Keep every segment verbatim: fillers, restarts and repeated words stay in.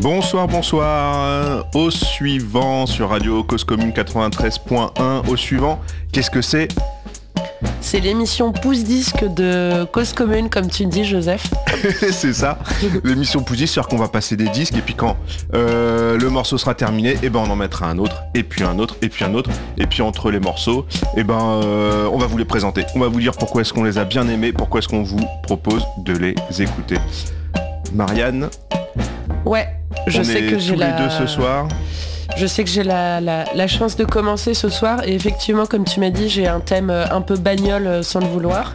Bonsoir, bonsoir. Au suivant sur Radio Cause Commune quatre-vingt-treize point un. Au suivant, qu'est-ce que c'est ? C'est l'émission Pouce-Disque de Cause Commune, comme tu dis, Joseph. C'est ça, l'émission Pouce-Disque, c'est-à-dire qu'on va passer des disques et puis quand euh, le morceau sera terminé, et ben on en mettra un autre, et puis un autre, et puis un autre, et puis entre les morceaux, et ben euh, on va vous les présenter. On va vous dire pourquoi est-ce qu'on les a bien aimés, pourquoi est-ce qu'on vous propose de les écouter. Marianne ? Ouais, je on sais est que j'ai tous la... les deux ce soir. Je sais que j'ai la, la, la chance de commencer ce soir et effectivement, comme tu m'as dit, j'ai un thème un peu bagnole sans le vouloir.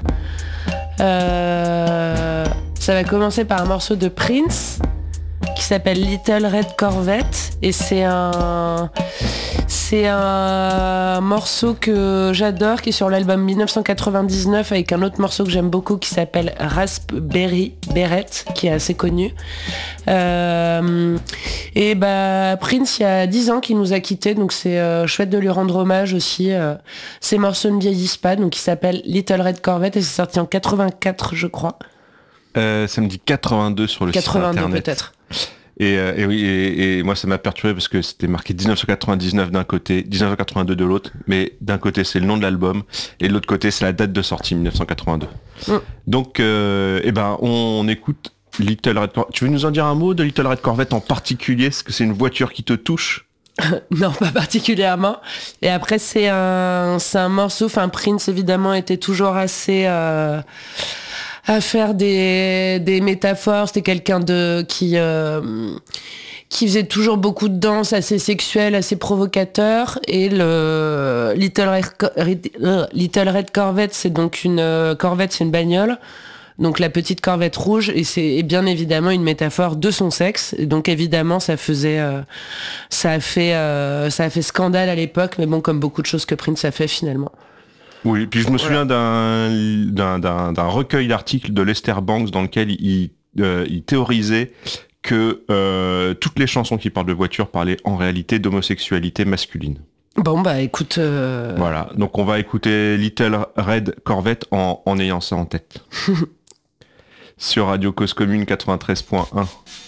Euh, ça va commencer par un morceau de Prince qui s'appelle Little Red Corvette et c'est un c'est un morceau que j'adore qui est sur l'album dix-neuf cent quatre-vingt-dix-neuf avec un autre morceau que j'aime beaucoup qui s'appelle Raspberry Beret qui est assez connu. Euh, et bah Prince il y a dix ans qu'il nous a quittés donc c'est euh, chouette de lui rendre hommage aussi. Euh, ces morceaux ne vieillissent pas donc il s'appelle Little Red Corvette et c'est sorti en quatre-vingt-quatre je crois. Euh, ça me dit quatre-vingt-deux sur le quatre-vingt-deux site internet. Peut-être. Et, euh, et oui, et, et moi ça m'a perturbé parce que c'était marqué dix-neuf cent quatre-vingt-dix-neuf d'un côté, dix-neuf cent quatre-vingt-deux de l'autre, mais d'un côté c'est le nom de l'album et de l'autre côté c'est la date de sortie dix-neuf cent quatre-vingt-deux. Mm. Donc, euh, eh ben, on, on écoute Little Red Corvette. Tu veux nous en dire un mot de Little Red Corvette en particulier ? Est-ce que c'est une voiture qui te touche ? Non, pas particulièrement. Et après c'est un, c'est un morceau. Enfin, Prince évidemment était toujours assez. Euh... à faire des, des métaphores, c'était quelqu'un de qui euh, qui faisait toujours beaucoup de danse, assez sexuelle, assez provocateur. Et le Little Red, Little Red Corvette, c'est donc une euh, Corvette, c'est une bagnole. Donc la petite Corvette rouge, et c'est bien évidemment une métaphore de son sexe. Et donc évidemment, ça faisait, euh, ça a fait, euh, ça a fait scandale à l'époque, mais bon, comme beaucoup de choses que Prince a fait finalement. Oui, puis je me souviens d'un, d'un, d'un, d'un recueil d'articles de Lester Bangs dans lequel il, euh, il théorisait que euh, toutes les chansons qui parlent de voiture parlaient en réalité d'homosexualité masculine. Bon bah écoute... Euh... Voilà, donc on va écouter Little Red Corvette en, en ayant ça en tête. Sur Radio Cause Commune quatre-vingt-treize point un.